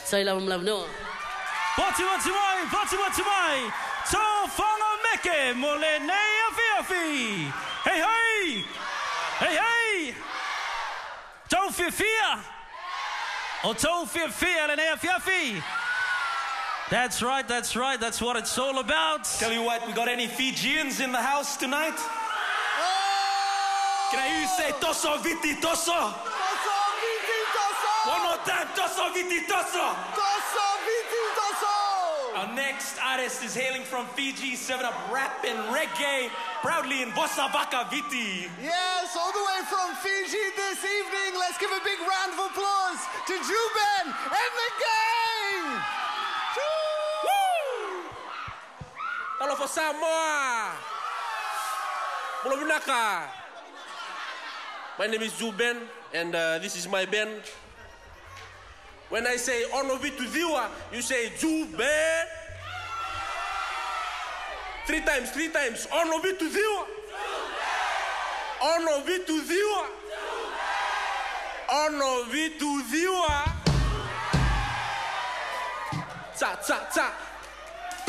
Say love no. Fatima, so fanga meke mole nea fiafi. Hey. Zo fia. O zo fia le nea fiafi. That's right. That's what it's all about. Tell you what, we got any Fijians in the house tonight? Oh! Can I hear you say toso viti toso? Toso viti toso! One more time, toso viti toso! Toso viti toso! Our next artist is hailing from Fiji, serving up rap and reggae, proudly in Bossa Baka Viti. Yes, all the way from Fiji this evening. Let's give a big round of applause to Juben and the gang! Hello for Samoa. Bulobinaka. My name is Juben, and this is my band. When I say Ono Vitu Diwa, you say Juben. Three times. Ono Vitu Diwa. Ono Vitu Diwa. Ono Vitu Diwa. Cha.